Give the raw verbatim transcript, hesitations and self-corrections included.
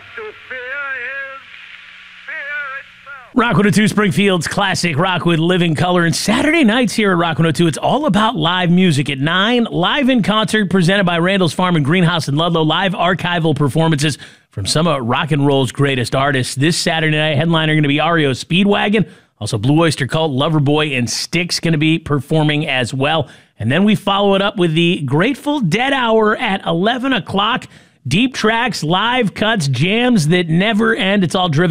have to fear is fear itself. Rock one oh two Springfield's classic rock with living color. And Saturday nights here at Rock one oh two, it's all about live music at nine. Live in concert presented by Randall's Farm and Greenhouse in Ludlow. Live archival performances from some of rock and roll's greatest artists. This Saturday night, headliner going to be R E O Speedwagon. Also, Blue Oyster Cult, Loverboy, and Styx going to be performing as well. And then we follow it up with the Grateful Dead Hour at eleven o'clock. Deep tracks, live cuts, jams that never end. It's all driven